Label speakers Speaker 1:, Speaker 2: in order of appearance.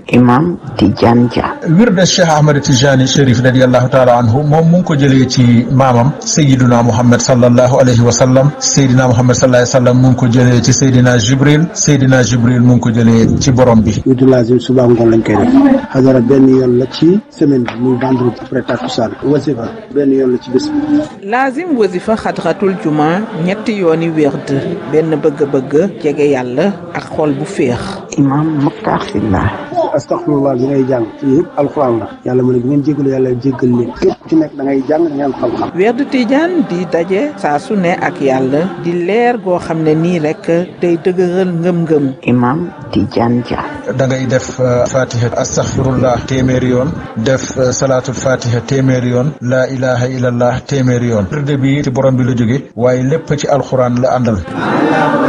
Speaker 1: Imam Tidiane Dia.
Speaker 2: wirde Cheikh Ahmed Tijani Chérif radiyallahu taala anhu moom mu ngi ko jëlee ci maamam Seydina Muhammad sallallahu alayhi wa sallam. Seydina Muhammad sallallahu alayhi wa sallam mu ngi ko jëlee ci Seydina Jibril. Seydina Jibril mu ngi ko jëlee ci borom bi.
Speaker 3: wirdu lazim suba ngoon lañ koy def. xadara benn yoon la ci semaine bi muy vendredi après takkusaan. wasifa benn yoon la ci bés bi.
Speaker 4: lazim wasifa xadratul juma ñetti yooni wird benn bëgg-bëgg jege yàlla ak xol bu féex.
Speaker 1: Imam Mokhtar Sylla.
Speaker 3: astaghfirullah bi ngay jàng ci yëpp alxuraan la yàlla mu ne bu ngeen jégalu yàlla jéggal leen képp ci nekk da ngay jàng da ngay am xam-xam.
Speaker 4: Werdu Tijaan di daje saa su ne ak yàlla di leer goo xam ne nii rek day dëgëral ngëm-ngëm.
Speaker 1: Imam Tidiane Dia.
Speaker 2: da ngay def fatiha astaghfirullah téeméeri yoon def salaatul fatiha téeméeri yoon laa ilaha illallah téeméeri yoon. wirde bi ci borom bi la jóge waaye lépp ci alxuraan la àndal.